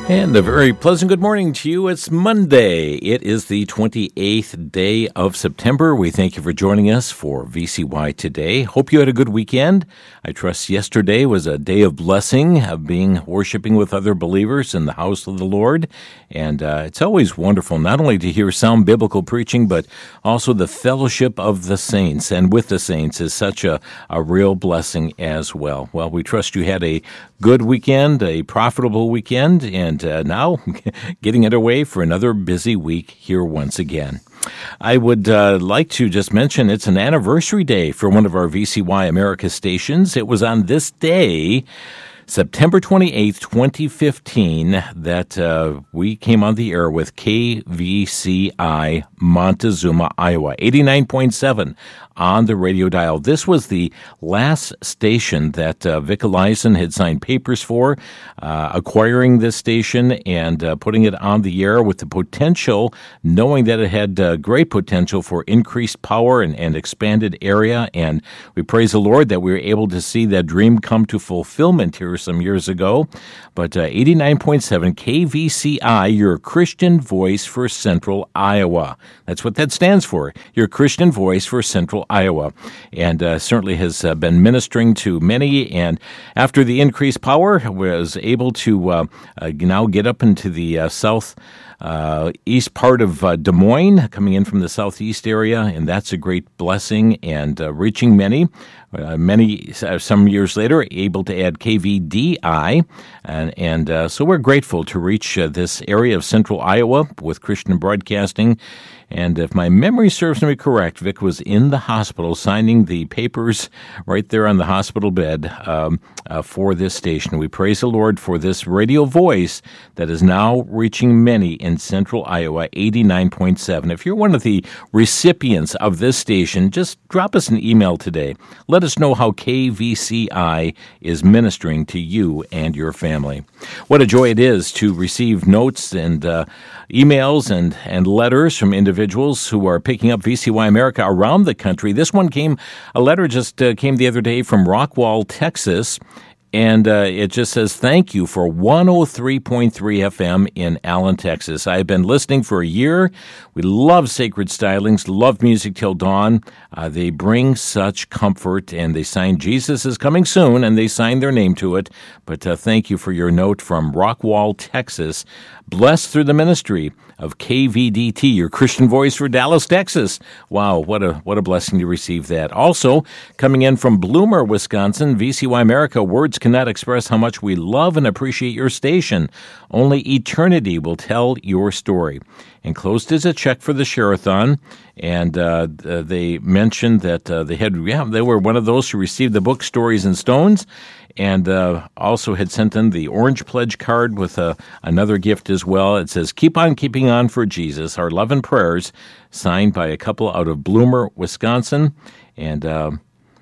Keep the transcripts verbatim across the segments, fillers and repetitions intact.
And a very pleasant good morning to you. It's Monday. It is the twenty-eighth day of September. We thank you for joining us for V C Y Today. Hope you had a good weekend. I trust yesterday was a day of blessing, of being worshiping with other believers in the house of the Lord. And uh, it's always wonderful not only to hear sound biblical preaching, but also the fellowship of the saints and with the saints is such a, a real blessing as well. Well, we trust you had a good weekend, a profitable weekend, and uh, now getting underway for another busy week here once again. I would uh, like to just mention it's an anniversary day for one of our V C Y America stations. It was on this day, September twenty-eighth, twenty fifteen, that uh, we came on the air with K V C I Montezuma, Iowa, eighty-nine point seven on the radio dial. This was the last station that uh, Vic Eliason had signed papers for, uh, acquiring this station and uh, putting it on the air with the potential, knowing that it had uh, great potential for increased power and, and expanded area. And we praise the Lord that we were able to see that dream come to fulfillment here some years ago. But uh, eighty-nine point seven K V C I, your Christian voice for Central Iowa. That's what that stands for, your Christian voice for Central Iowa, and uh, certainly has uh, been ministering to many. And after the increased power, was able to uh, uh, now get up into the uh, south uh, east part of uh, Des Moines, coming in from the southeast area, and that's a great blessing and uh, reaching many. Uh, many, uh, some years later, able to add K V D I, and, and uh, so we're grateful to reach uh, this area of Central Iowa with Christian broadcasting. And if my memory serves me correct, Vic was in the hospital signing the papers right there on the hospital bed um, uh, for this station. We praise the Lord for this radio voice that is now reaching many in Central Iowa, eighty-nine point seven. If you're one of the recipients of this station, just drop us an email today. Let us know how K V C I is ministering to you and your family. What a joy it is to receive notes and uh, emails and, and letters from individuals who are picking up V C Y America around the country. This one came, a letter just uh, came the other day from Rockwall, Texas, and uh, it just says, thank you for one oh three point three F M in Allen, Texas. I've been listening for a year. We love Sacred Stylings, love Music Till Dawn. Uh, they bring such comfort, and they sign Jesus is Coming Soon, and they sign their name to it. But uh, thank you for your note from Rockwall, Texas. Blessed through the ministry of K V D T, your Christian voice for Dallas, Texas. Wow, what a what a blessing to receive that. Also, coming in from Bloomer, Wisconsin, V C Y America, words cannot express how much we love and appreciate your station. Only eternity will tell your story. Enclosed is a check for the Share-a-thon, and uh, they mentioned that uh, they had, yeah, they were one of those who received the book Stories and Stones, and uh, also had sent in the Orange Pledge card with uh, another gift as well. It says, "Keep on keeping on for Jesus, our love and prayers," signed by a couple out of Bloomer, Wisconsin, and uh,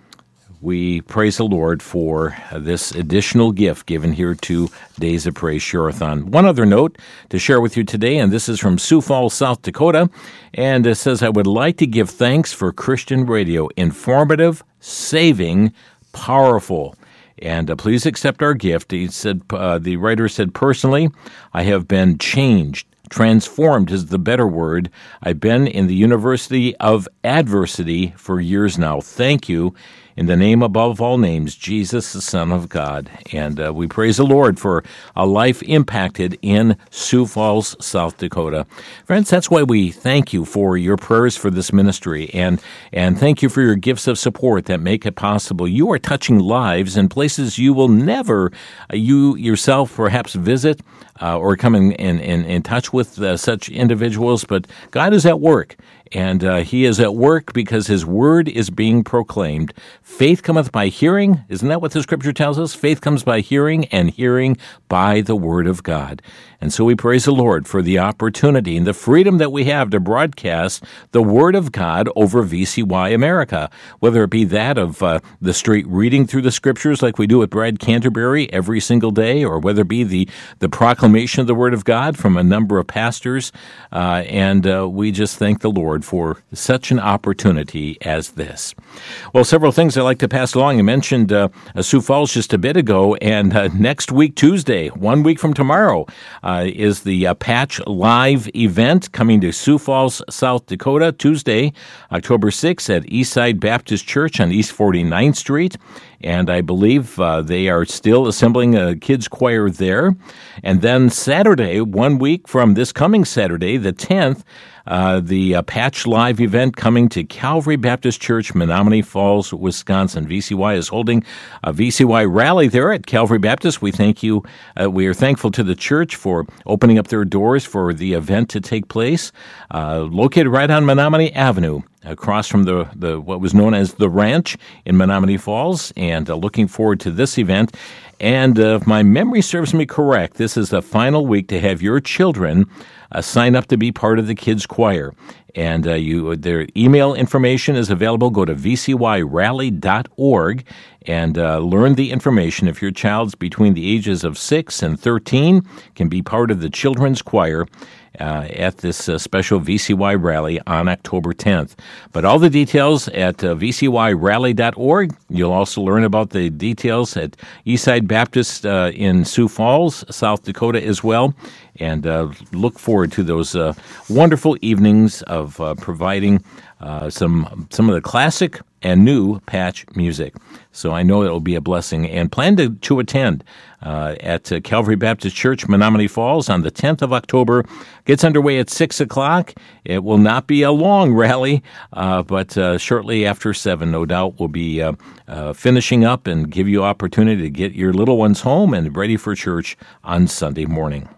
we praise the Lord for this additional gift given here to Days of Praise Share-a-thon. One other note to share with you today, and this is from Sioux Falls, South Dakota, and it says, I would like to give thanks for Christian radio, informative, saving, powerful. And uh, please accept our gift. He said, uh, the writer said, personally, I have been changed. Transformed is the better word. I've been in the University of Adversity for years now. Thank you. In the name above all names, Jesus, the Son of God. And uh, we praise the Lord for a life impacted in Sioux Falls, South Dakota. Friends, that's why we thank you for your prayers for this ministry, and, and thank you for your gifts of support that make it possible. You are touching lives in places you will never, uh, you yourself perhaps visit uh, or come in, in, in, in touch with uh, such individuals, but God is at work. And uh, he is at work because his word is being proclaimed. Faith cometh by hearing. Isn't that what the scripture tells us? Faith comes by hearing, and hearing by the word of God. And so we praise the Lord for the opportunity and the freedom that we have to broadcast the Word of God over V C Y America, whether it be that of uh, the straight reading through the Scriptures like we do with Brad Canterbury every single day, or whether it be the, the proclamation of the Word of God from a number of pastors. Uh, and uh, we just thank the Lord for such an opportunity as this. Well, several things I'd like to pass along. I mentioned uh, Sioux Falls just a bit ago, and uh, next week, Tuesday, one week from tomorrow, uh, is the uh, Patch Live event coming to Sioux Falls, South Dakota, Tuesday, October sixth at Eastside Baptist Church on East forty-ninth Street. And I believe uh, they are still assembling a kids' choir there. And then Saturday, one week from this coming Saturday, the tenth, Uh, the uh, Patch Live event coming to Calvary Baptist Church, Menomonee Falls, Wisconsin. V C Y is holding a V C Y rally there at Calvary Baptist. We thank you. Uh, we are thankful to the church for opening up their doors for the event to take place. Uh, located right on Menomonee Avenue, across from the, the what was known as the Ranch in Menomonee Falls, and uh, looking forward to this event. And uh, if my memory serves me correct, this is the final week to have your children uh, sign up to be part of the kids' choir. And uh, you, their email information is available. Go to v c y rally dot org and uh, learn the information. If your child's between the ages of six and thirteen, can be part of the children's choir Uh, at this uh, special V C Y rally on October tenth. But all the details at uh, v c y rally dot org. You'll also learn about the details at Eastside Baptist uh, in Sioux Falls, South Dakota as well. And uh, look forward to those uh, wonderful evenings of uh, providing uh, some some of the classic and new Patch music. So I know it will be a blessing. And plan to, to attend uh, at uh, Calvary Baptist Church, Menomonee Falls on the tenth of October. Gets underway at six o'clock. It will not be a long rally, uh, but uh, shortly after seven, no doubt, we'll be uh, uh, finishing up and give you opportunity to get your little ones home and ready for church on Sunday morning.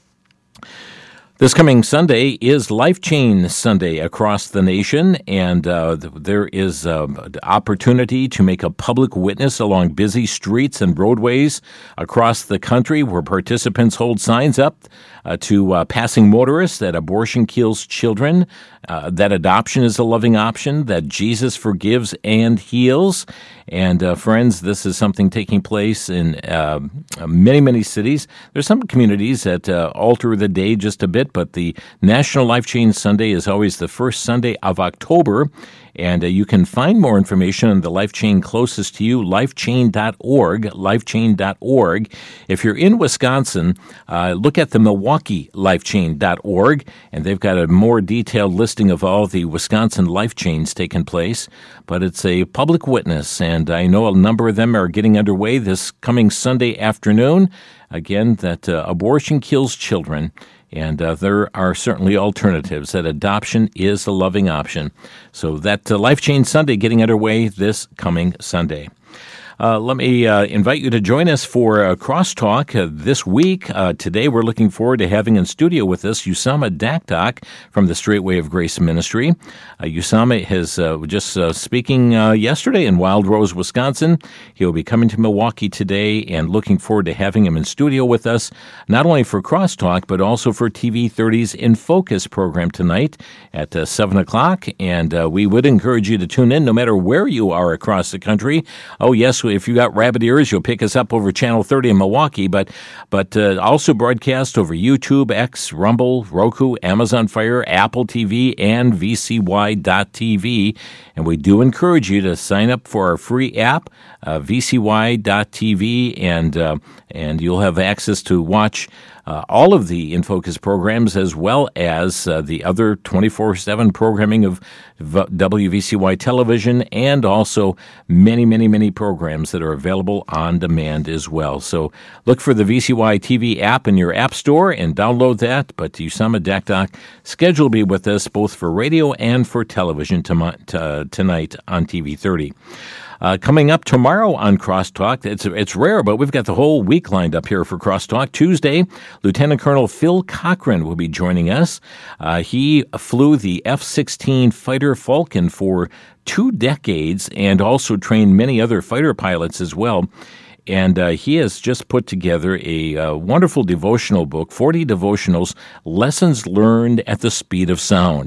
This coming Sunday is Life Chain Sunday across the nation, and uh, there is uh, opportunity to make a public witness along busy streets and roadways across the country where participants hold signs up uh, to uh, passing motorists that abortion kills children, uh, that adoption is a loving option, that Jesus forgives and heals. And uh, friends, this is something taking place in uh, many, many cities. There's some communities that uh, alter the day just a bit, but the National Life Chain Sunday is always the first Sunday of October. And uh, you can find more information on the Life Chain closest to you, life chain dot org, life chain dot org. If you're in Wisconsin, uh, look at the Milwaukee life chain dot org, and they've got a more detailed listing of all the Wisconsin life chains taking place. But it's a public witness, and I know a number of them are getting underway this coming Sunday afternoon. Again, that uh, abortion kills children. And uh, there are certainly alternatives, that adoption is a loving option. So that uh, Life Chain Sunday getting underway this coming Sunday. Uh, let me uh, invite you to join us for a crosstalk uh, this week. Uh, today, we're looking forward to having in studio with us Usama Dakdak from the Straight Way of Grace Ministry. Uh, Usama is uh, just uh, speaking uh, yesterday in Wild Rose, Wisconsin. He'll be coming to Milwaukee today, and looking forward to having him in studio with us, not only for crosstalk, but also for T V thirty's In Focus program tonight at uh, seven o'clock. And uh, we would encourage you to tune in no matter where you are across the country. Oh, yes, if you got rabbit ears, you'll pick us up over Channel thirty in Milwaukee, but but uh, also broadcast over YouTube, X, Rumble, Roku, Amazon Fire, Apple T V, and V C Y dot T V. And we do encourage you to sign up for our free app, uh, V C Y dot T V, and uh, and you'll have access to watch Uh, all of the In Focus programs, as well as uh, the other twenty-four seven programming of v- W V C Y television, and also many, many, many programs that are available on demand as well. So look for the V C Y T V app in your app store and download that. But Usama Dakdak scheduled to be with us both for radio and for television to, to, tonight on T V thirty. Uh, coming up tomorrow on Crosstalk, it's it's rare, but we've got the whole week lined up here for Crosstalk. Tuesday, Lieutenant Colonel Phil Cochran will be joining us. Uh, he flew the F sixteen Fighter Falcon for two decades and also trained many other fighter pilots as well. And uh, he has just put together a uh, wonderful devotional book, forty devotionals, Lessons Learned at the Speed of Sound.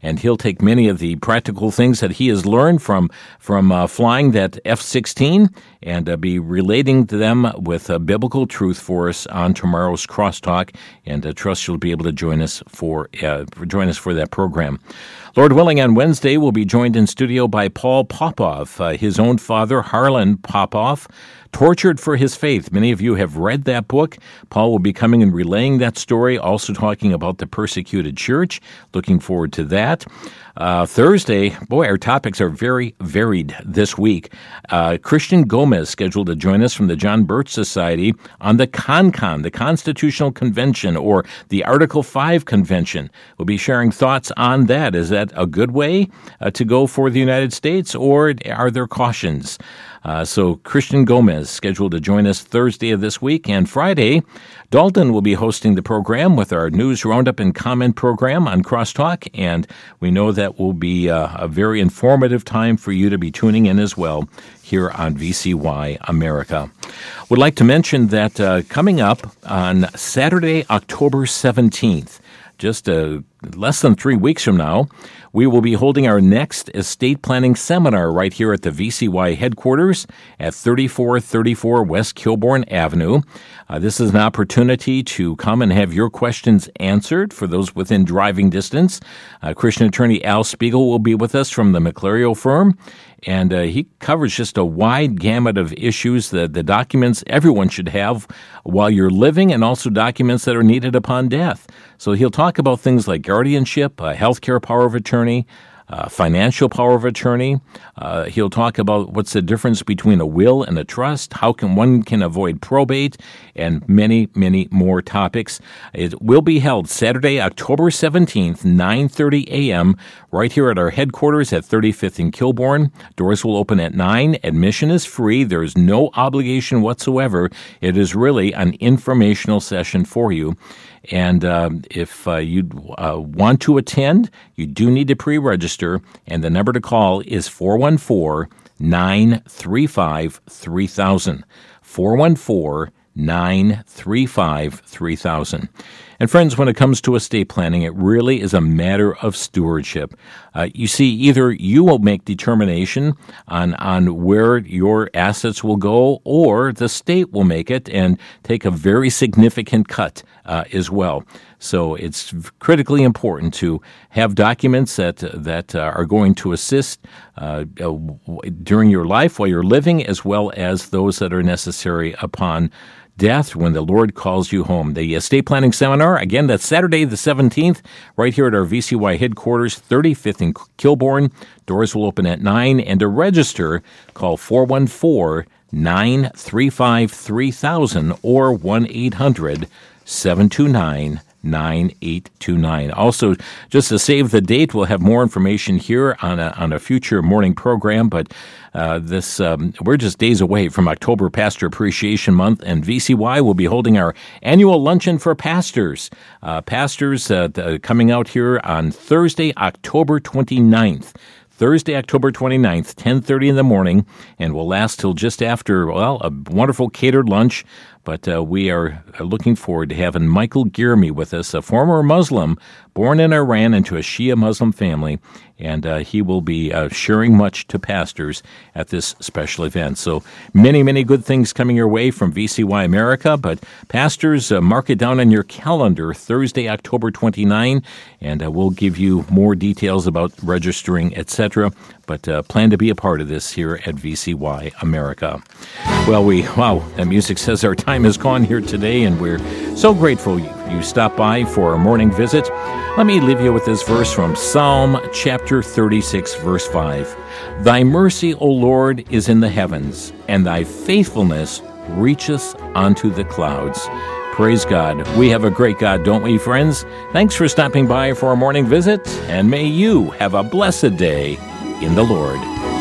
and he'll take many of the practical things that he has learned from from uh, flying that F sixteen and uh, be relating to them with uh, biblical truth for us on tomorrow's Crosstalk. And I uh, trust you'll be able to join us for uh, join us for that program. Lord willing, on Wednesday, we'll be joined in studio by Paul Popoff, uh, his own father, Harlan Popoff, tortured for his faith. Many of you have read that book. Paul will be coming and relaying that story, also talking about the persecuted church. Looking forward to that. Uh, Thursday, boy, our topics are very varied this week. Uh, Christian Gomez scheduled to join us from the John Birch Society on the CONCON, the Constitutional Convention, or the Article five Convention. We'll be sharing thoughts on that. Is that a good way uh, to go for the United States, or are there cautions? Uh, so Christian Gomez scheduled to join us Thursday of this week. And Friday, Dalton will be hosting the program with our News Roundup and Comment program on Crosstalk. And we know that will be uh, a very informative time for you to be tuning in as well here on V C Y America. Would like to mention that uh, coming up on Saturday, October seventeenth, just uh, less than three weeks from now, we will be holding our next estate planning seminar right here at the V C Y headquarters at thirty-four thirty-four West Kilbourne Avenue. Uh, this is an opportunity to come and have your questions answered for those within driving distance. Uh, Christian attorney Al Spiegel will be with us from the McClario firm, and uh, he covers just a wide gamut of issues, the, the documents everyone should have while you're living, and also documents that are needed upon death. So he'll talk about things like guardianship, uh, healthcare power of attorney, uh, financial power of attorney. Uh, he'll talk about what's the difference between a will and a trust, how can one can avoid probate, and many, many more topics. It will be held Saturday, October seventeenth, nine thirty a.m., right here at our headquarters at thirty-fifth and Kilbourne. Doors will open at nine. Admission is free. There is no obligation whatsoever. It is really an informational session for you. And uh, if uh, you uh, want to attend, you do need to pre-register, and the number to call is four one four, nine three five, three thousand. four one four, nine three five, three thousand. And friends, when it comes to estate planning, it really is a matter of stewardship. Uh, you see, either you will make determination on, on where your assets will go, or the state will make it and take a very significant cut uh, as well. So it's critically important to have documents that that uh, are going to assist uh, during your life while you're living, as well as those that are necessary upon death when the Lord calls you home. The estate planning seminar, again, that's Saturday the seventeenth, right here at our V C Y headquarters, thirty-fifth in Kilbourne. Doors will open at nine, and to register, call four one four, nine three five, three thousand or one eight hundred, seven two nine, nine eight two nine. Also, just to save the date, we'll have more information here on a, on a future morning program, but uh, this um, we're just days away from October Pastor Appreciation Month, and V C Y will be holding our annual luncheon for pastors. Uh, pastors uh, th- coming out here on Thursday, October twenty-ninth. Thursday, October twenty-ninth, ten thirty in the morning, and will last till just after, well, a wonderful catered lunch. But uh, we are looking forward to having Michael Girmy with us, a former Muslim born in Iran into a Shia Muslim family, and uh, he will be uh, sharing much to pastors at this special event. So many, many good things coming your way from V C Y America, but pastors, uh, mark it down on your calendar, Thursday, October twenty-ninth, and uh, we'll give you more details about registering, et cetera, but uh, plan to be a part of this here at V C Y America. Well, we, wow, that music says our time is gone here today, and we're so grateful you, you stopped by for our morning visit. Let me leave you with this verse from Psalm chapter thirty-six, verse five. Thy mercy, O Lord, is in the heavens, and thy faithfulness reacheth unto the clouds. Praise God. We have a great God, don't we, friends? Thanks for stopping by for our morning visit, and may you have a blessed day in the Lord.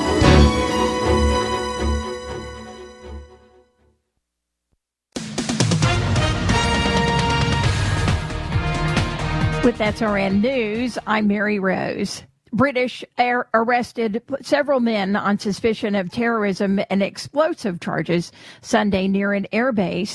With That's R N News, I'm Mary Rose. British air arrested several men on suspicion of terrorism and explosive charges Sunday near an airbase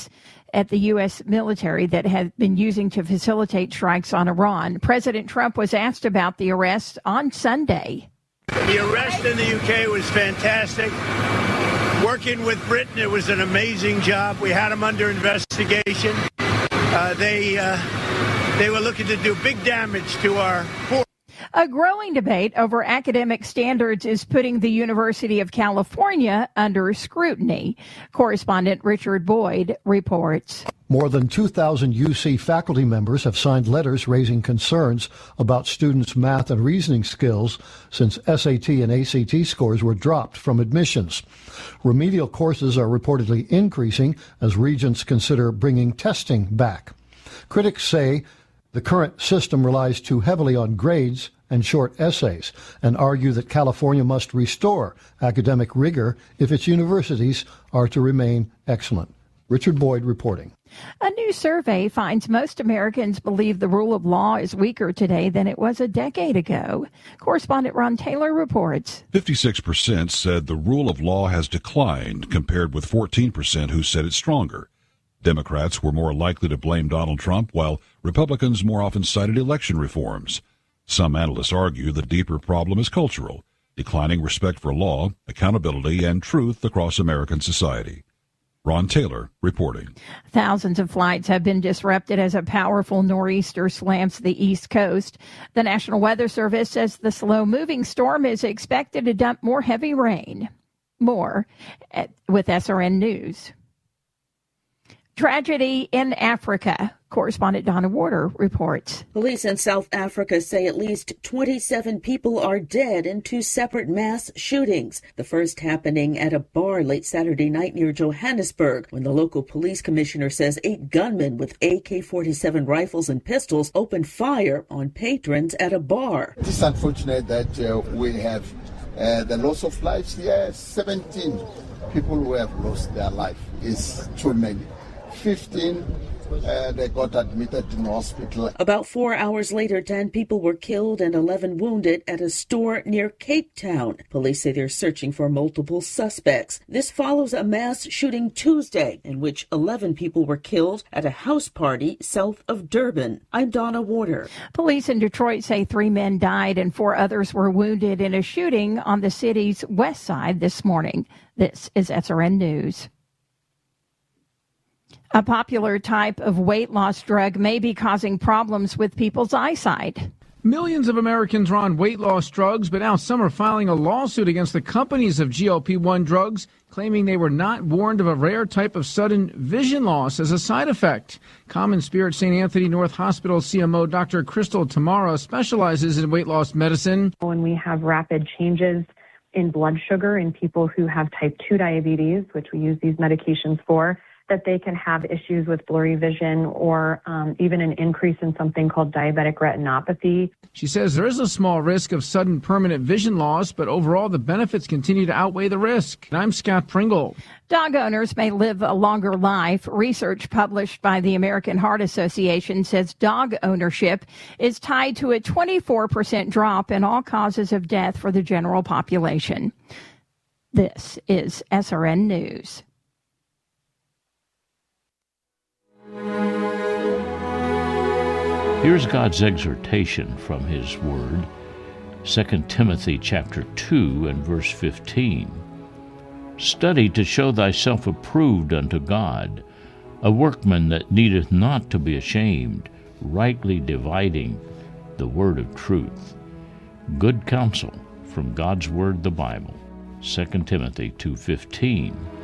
at the U S military that had been using to facilitate strikes on Iran. President Trump was asked about the arrest on Sunday. The arrest in the U K was fantastic. Working with Britain, it was an amazing job. We had them under investigation. Uh, they uh, they were looking to do big damage to our port. A growing debate over academic standards is putting the University of California under scrutiny. Correspondent Richard Boyd reports. More than two thousand U C faculty members have signed letters raising concerns about students' math and reasoning skills since S A T and A C T scores were dropped from admissions. Remedial courses are reportedly increasing as regents consider bringing testing back. Critics say the current system relies too heavily on grades and short essays and argue that California must restore academic rigor if its universities are to remain excellent. Richard Boyd reporting. A new survey finds most Americans believe the rule of law is weaker today than it was a decade ago. Correspondent Ron Taylor reports. fifty-six percent said the rule of law has declined, compared with fourteen percent who said it's stronger. Democrats were more likely to blame Donald Trump, while Republicans more often cited election reforms. Some analysts argue the deeper problem is cultural, declining respect for law, accountability, and truth across American society. Ron Taylor reporting. Thousands of flights have been disrupted as a powerful nor'easter slams the East Coast. The National Weather Service says the slow-moving storm is expected to dump more heavy rain. More at, with S R N News. Tragedy in Africa. Correspondent Donna Warder reports. Police in South Africa say at least twenty-seven people are dead in two separate mass shootings. The first happening at a bar late Saturday night near Johannesburg, when the local police commissioner says eight gunmen with A K forty-seven rifles and pistols opened fire on patrons at a bar. It is unfortunate that uh, we have uh, the loss of lives here. seventeen people who have lost their life is too many. fifteen Uh, they got admitted in hospital. About four hours later, ten people were killed and eleven wounded at a store near Cape Town. Police say they're searching for multiple suspects. This follows a mass shooting Tuesday in which eleven people were killed at a house party south of Durban. I'm Donna Warder. Police in Detroit say three men died and four others were wounded in a shooting on the city's west side this morning. This is S R N News. A popular type of weight loss drug may be causing problems with people's eyesight. Millions of Americans are on weight loss drugs, but now some are filing a lawsuit against the companies of G L P one drugs, claiming they were not warned of a rare type of sudden vision loss as a side effect. Common Spirit Saint Anthony North Hospital C M O Doctor Crystal Tamara specializes in weight loss medicine. When we have rapid changes in blood sugar in people who have type two diabetes, which we use these medications for, that they can have issues with blurry vision or um, even an increase in something called diabetic retinopathy. She says there is a small risk of sudden permanent vision loss, but overall the benefits continue to outweigh the risk. And I'm Scott Pringle. Dog owners may live a longer life. Research published by the American Heart Association says dog ownership is tied to a twenty-four percent drop in all causes of death for the general population. This is S R N News. Here's God's exhortation from his word, Second Timothy chapter two and verse fifteen. Study to show thyself approved unto God, a workman that needeth not to be ashamed, rightly dividing the word of truth. Good counsel from God's word, the Bible. Second Timothy two fifteen.